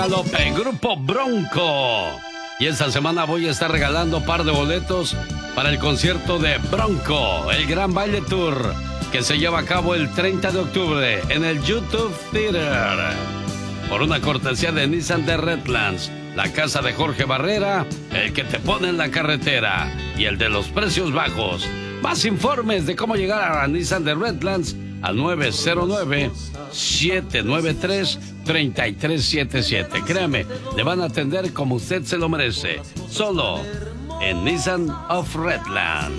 Galope, Grupo Bronco. Y esta semana voy a estar regalando par de boletos para el concierto de Bronco, el Gran Baile Tour, que se lleva a cabo el 30 de octubre en el YouTube Theater. Por una cortesía de Nissan de Redlands, la casa de Jorge Barrera, el que te pone en la carretera y el de los precios bajos. Más informes de cómo llegar a la Nissan de Redlands al 909-793-3377. Créame, le van a atender como usted se lo merece. Solo en Nissan of Redlands.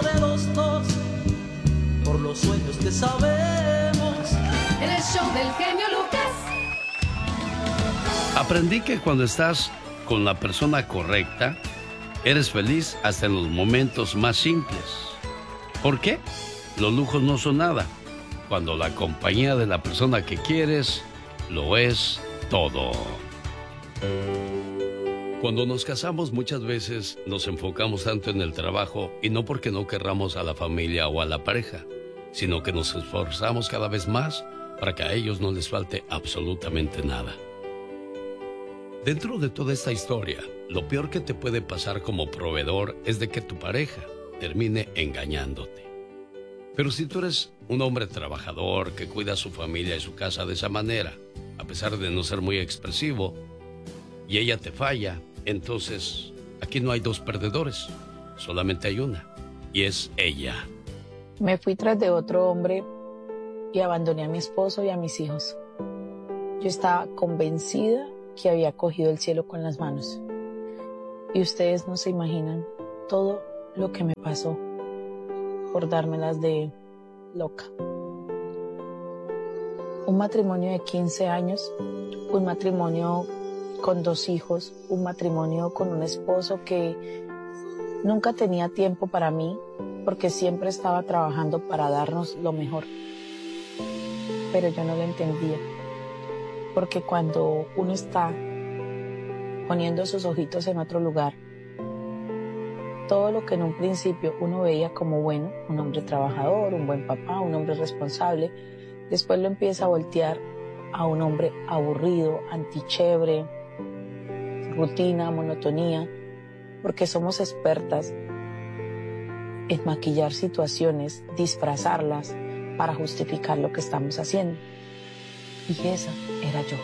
Por los sueños que sabemos. En el show del genio Lucas. Aprendí que cuando estás con la persona correcta, eres feliz hasta en los momentos más simples. ¿Por qué? Los lujos no son nada, cuando la compañía de la persona que quieres lo es todo. Cuando nos casamos muchas veces nos enfocamos tanto en el trabajo, y no porque no querramos a la familia o a la pareja, sino que nos esforzamos cada vez más para que a ellos no les falte absolutamente nada. Dentro de toda esta historia, lo peor que te puede pasar como proveedor es de que tu pareja termine engañándote. Pero si tú eres un hombre trabajador que cuida a su familia y su casa de esa manera, a pesar de no ser muy expresivo, y ella te falla, entonces aquí no hay dos perdedores, solamente hay una, y es ella. Me fui tras de otro hombre y abandoné a mi esposo y a mis hijos. Yo estaba convencida que había cogido el cielo con las manos. Y ustedes no se imaginan todo lo que me pasó por dármelas de loca. Un matrimonio de 15 años, un matrimonio con 2 hijos, un matrimonio con un esposo que nunca tenía tiempo para mí porque siempre estaba trabajando para darnos lo mejor. Pero yo no lo entendía, porque cuando uno está poniendo sus ojitos en otro lugar, todo lo que en un principio uno veía como bueno, un hombre trabajador, un buen papá, un hombre responsable, después lo empieza a voltear a un hombre aburrido, antichévere, rutina, monotonía, porque somos expertas en maquillar situaciones, disfrazarlas para justificar lo que estamos haciendo. Y esa era yo.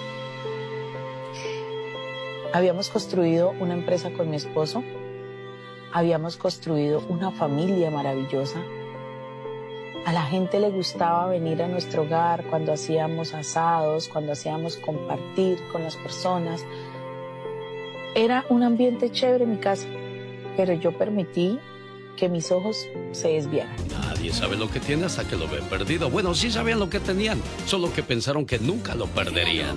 Habíamos construido una empresa con mi esposo, habíamos construido una familia maravillosa. A la gente le gustaba venir a nuestro hogar cuando hacíamos asados, cuando hacíamos compartir con las personas. Era un ambiente chévere en mi casa, pero yo permití que mis ojos se desviaran. Nadie sabe lo que tiene hasta que lo ven perdido. Bueno, sí sabían lo que tenían, solo que pensaron que nunca lo perderían.